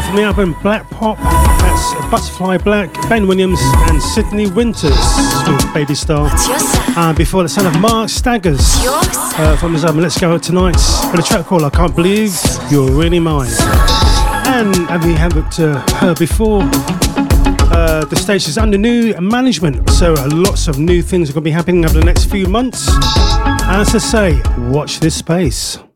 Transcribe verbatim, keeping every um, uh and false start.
from the album Black Pop. That's Butterfly Black, Ben Williams and Sydney Winters with Baby Star. And before the son of Mark Staggers uh, from his album Let's Go Out Tonight with a track called I Can't Believe You're Really Mine. And have we had uh, her before? Uh, the stage is under new management, so uh, lots of new things are going to be happening over the next few months. And as I say, watch this space.